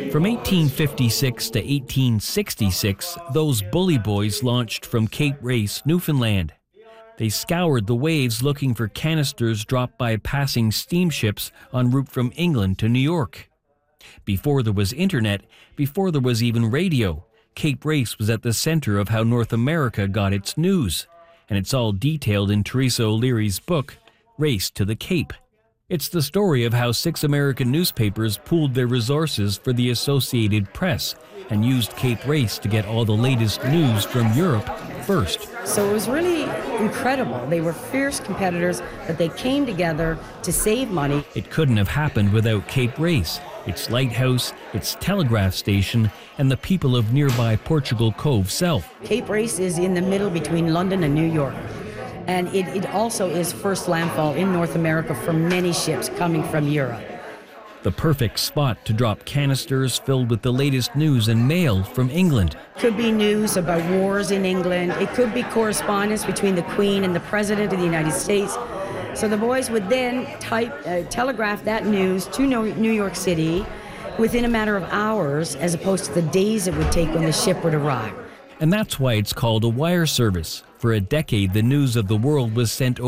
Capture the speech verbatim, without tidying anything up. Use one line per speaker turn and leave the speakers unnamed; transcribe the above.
From eighteen fifty-six to eighteen sixty-six, those bully boys launched from Cape Race, Newfoundland. They scoured the waves looking for canisters dropped by passing steamships en route from England to New York. Before there was internet, before there was even radio, Cape Race was at the center of how North America got its news, and it's all detailed in Teresa O'Leary's book, Race to the Cape. It's the story of how six American newspapers pooled their resources for the Associated Press and used Cape Race to get all the latest news from Europe first.
So it was really incredible. They were fierce competitors, but they came together to save money.
It couldn't have happened without Cape Race, its lighthouse, its telegraph station, and the people of nearby Portugal Cove South.
Cape Race is in the middle between London and New York. And it, it also is first landfall in North America for many ships coming from Europe.
The perfect spot to drop canisters filled with the latest news and mail from England.
Could be news about wars in England. It could be correspondence between the Queen and the President of the United States. So the boys would then type, uh, telegraph that news to New York City within a matter of hours, as opposed to the days it would take when the ship would arrive.
And that's why it's called a wire service. For a decade, the news of the world was sent over